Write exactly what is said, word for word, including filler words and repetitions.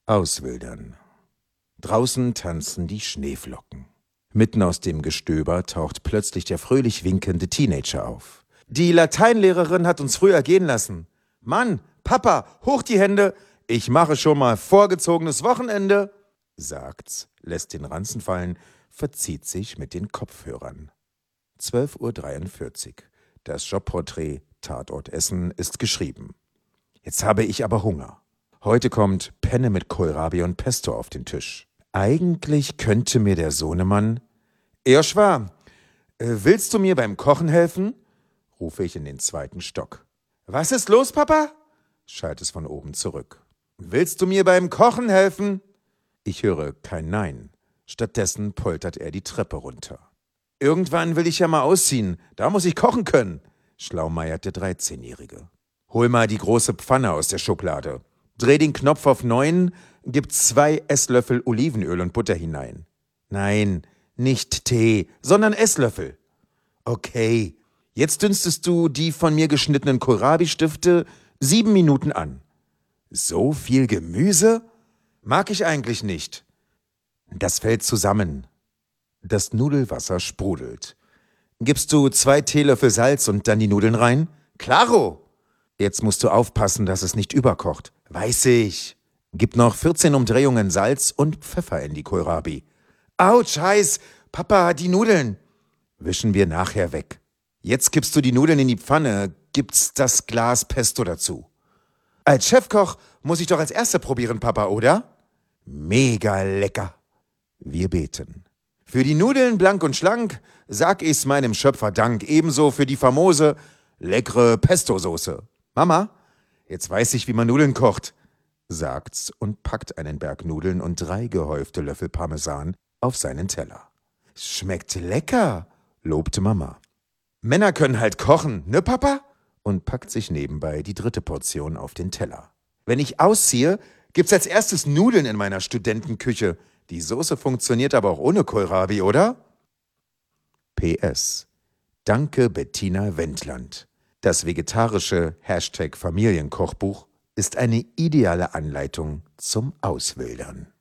Auswildern. Draußen tanzen die Schneeflocken. Mitten aus dem Gestöber taucht plötzlich der fröhlich winkende Teenager auf. »Die Lateinlehrerin hat uns früher gehen lassen. Mann, Papa, hoch die Hände, ich mache schon mal vorgezogenes Wochenende«, sagt's, lässt den Ranzen fallen, verzieht sich mit den Kopfhörern. zwölf Uhr dreiundvierzig. Das Jobporträt Tatort Essen ist geschrieben. Jetzt habe ich aber Hunger. Heute kommt Penne mit Kohlrabi und Pesto auf den Tisch. Eigentlich könnte mir der Sohnemann... »Joschwa, äh, willst du mir beim Kochen helfen?«, rufe ich in den zweiten Stock. »Was ist los, Papa?«, schallt es von oben zurück. »Willst du mir beim Kochen helfen?« Ich höre kein Nein. Stattdessen poltert er die Treppe runter. »Irgendwann will ich ja mal ausziehen, da muss ich kochen können«, schlaumeiert der dreizehnjährige. »Hol mal die große Pfanne aus der Schublade. Dreh den Knopf auf neun, gib zwei Esslöffel Olivenöl und Butter hinein. Nein, nicht Tee, sondern Esslöffel. Okay, jetzt dünstest du die von mir geschnittenen Kohlrabi-Stifte sieben Minuten an. So viel Gemüse? Mag ich eigentlich nicht. Das fällt zusammen. Das Nudelwasser sprudelt. Gibst du zwei Teelöffel Salz und dann die Nudeln rein? Klaro! Jetzt musst du aufpassen, dass es nicht überkocht. Weiß ich. Gib noch vierzehn Umdrehungen Salz und Pfeffer in die Kohlrabi. Autsch, heiß! Papa, die Nudeln! Wischen wir nachher weg. Jetzt kippst du die Nudeln in die Pfanne, gibt's das Glas Pesto dazu. Als Chefkoch muss ich doch als Erster probieren, Papa, oder? Mega lecker. Wir beten. Für die Nudeln blank und schlank sag ich's meinem Schöpfer Dank, ebenso für die famose, leckere Pesto-Soße. Mama, jetzt weiß ich, wie man Nudeln kocht, sagt's und packt einen Berg Nudeln und drei gehäufte Löffel Parmesan auf seinen Teller. Schmeckt lecker, lobte Mama. Männer können halt kochen, ne Papa? Und packt sich nebenbei die dritte Portion auf den Teller. Wenn ich ausziehe, gibt's als erstes Nudeln in meiner Studentenküche. Die Soße funktioniert aber auch ohne Kohlrabi, oder? P S. Danke Bettina Wendland. Das vegetarische Hashtag Familienkochbuch ist eine ideale Anleitung zum Auswildern.